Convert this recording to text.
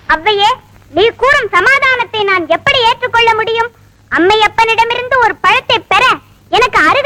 அவ்வையே, நீ கூறும் சமாதானத்தை நான் எப்படி ஏற்றுக்கொள்ள முடியும்? அம்மையப்பனிடமிருந்து ஒரு பழத்தை பெற எனக்கு